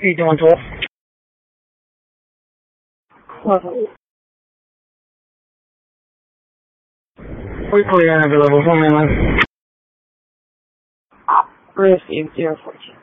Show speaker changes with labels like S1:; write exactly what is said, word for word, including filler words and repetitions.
S1: three two one two. Level. We clear on every level, phone mainline. Received zero fourteen.